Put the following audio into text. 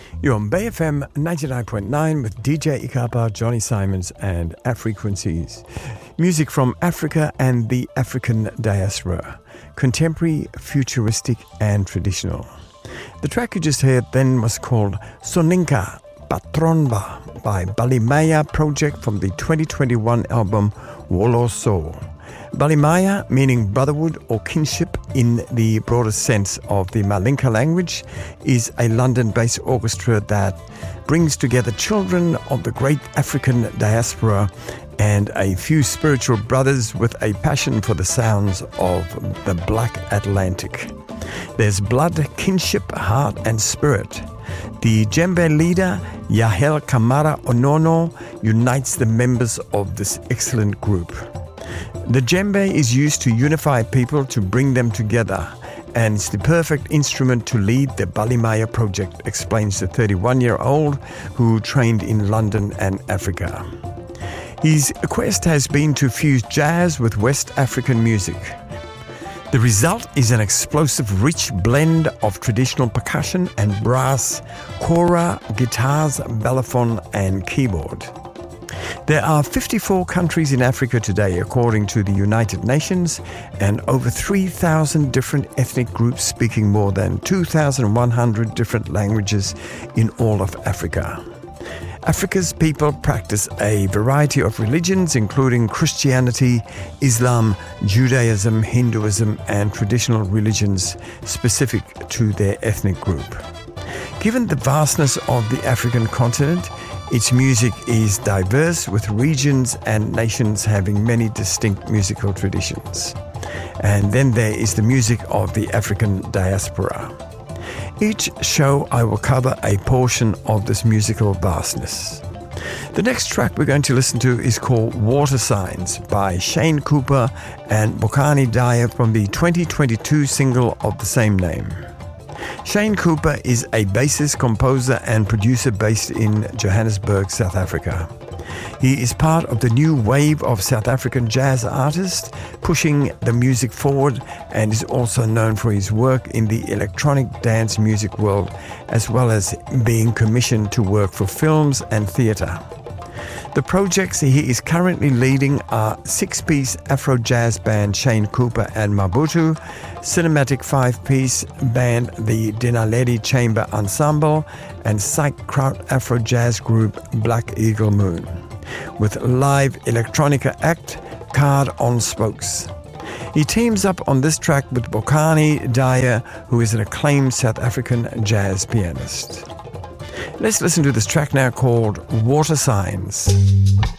You're on BFM 99.9 with DJ Ikapa, Johnny Simons and Afrequencies. Music from Africa and the African diaspora. Contemporary, futuristic and traditional. The track you just heard then was called Soninka Patronba by Balimaya Project from the 2021 album Wolo Soul. Balimaya, meaning brotherhood or kinship in the broader sense of the Malinka language, is a London-based orchestra that brings together children of the great African diaspora and a few spiritual brothers with a passion for the sounds of the Black Atlantic. There's blood, kinship, heart and spirit. The djembe leader, Yahel Kamara Onono, unites the members of this excellent group. The djembe is used to unify people, to bring them together, and it's the perfect instrument to lead the Balimaya project, explains the 31-year-old who trained in London and Africa. His quest has been to fuse jazz with West African music. The result is an explosive, rich blend of traditional percussion and brass, kora, guitars, balafon, and keyboard. There are 54 countries in Africa today, according to the United Nations, and over 3,000 different ethnic groups speaking more than 2,100 different languages in all of Africa. Africa's people practice a variety of religions, including Christianity, Islam, Judaism, Hinduism, and traditional religions specific to their ethnic group. Given the vastness of the African continent, its music is diverse, with regions and nations having many distinct musical traditions. And then there is the music of the African diaspora. Each show I will cover a portion of this musical vastness. The next track we're going to listen to is called Water Signs by Shane Cooper and Bokani Daya from the 2022 single of the same name. Shane Cooper is a bassist, composer and producer based in Johannesburg, South Africa. He is part of the new wave of South African jazz artists pushing the music forward, and is also known for his work in the electronic dance music world, as well as being commissioned to work for films and theatre. The projects he is currently leading are six-piece Afro-jazz band Shane Cooper and Mabutu, cinematic five-piece band the Dinaledi Chamber Ensemble, and psych kraut Afro-jazz group Black Eagle Moon, with live electronica act Card on Spokes. He teams up on this track with Bokani Daya, who is an acclaimed South African jazz pianist. Let's listen to this track now called Water Signs.